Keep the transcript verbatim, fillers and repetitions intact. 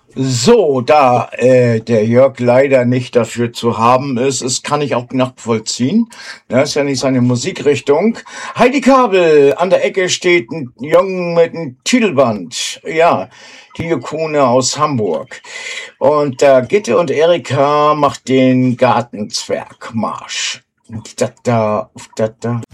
So, da äh, der Jörg leider nicht dafür zu haben ist, das kann ich auch nachvollziehen. Das ist ja nicht seine Musikrichtung. Heidi Kabel, an der Ecke steht ein Jungen mit einem Titelband. Ja, die Ikone aus Hamburg. Und äh, Gitte und Erika macht den Gartenzwergmarsch. Da, da, da, da.